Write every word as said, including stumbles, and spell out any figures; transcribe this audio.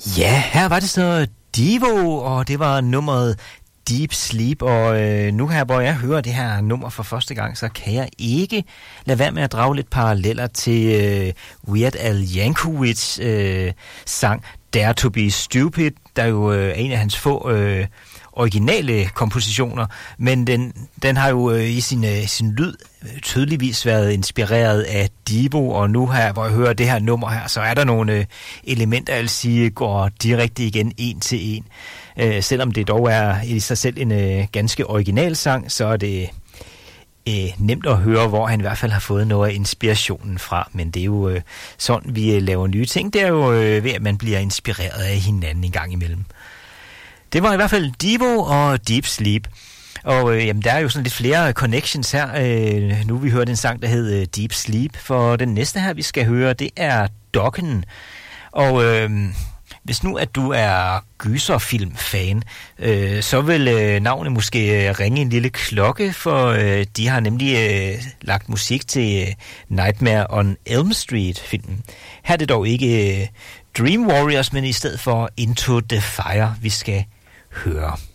Ja, her var det så Devo, og det var nummeret Deep Sleep, og øh, nu her, hvor jeg hører det her nummer for første gang, så kan jeg ikke lade være med at drage lidt paralleller til øh, Weird Al Yankovics øh, sang Dare to be Stupid, der jo øh, er en af hans få øh, originale kompositioner, men den, den har jo øh, i sin, øh, sin lyd tydeligvis været inspireret af Devo, og nu her, hvor jeg hører det her nummer her, så er der nogle øh, elementer, jeg vil sige, går direkte igen en til en. Øh, selvom det dog er i sig selv en øh, ganske original sang, så er det øh, nemt at høre, hvor han i hvert fald har fået noget af inspirationen fra. Men det er jo øh, sådan, vi øh, laver nye ting. Det er jo øh, ved, at man bliver inspireret af hinanden en gang imellem. Det var i hvert fald Devo og Deep Sleep. Og øh, jamen, der er jo sådan lidt flere connections her. Øh, nu vi hørt en sang, der hed øh, Deep Sleep. For den næste her, vi skal høre, det er Dokken. Og øh, hvis nu, at du er gyserfilm-fan, øh, så vil øh, navnet måske øh, ringe en lille klokke, for øh, de har nemlig øh, lagt musik til øh, Nightmare on Elm Street-filmen. Her er det dog ikke øh, Dream Warriors, men i stedet for Into the Fire, vi skal høre.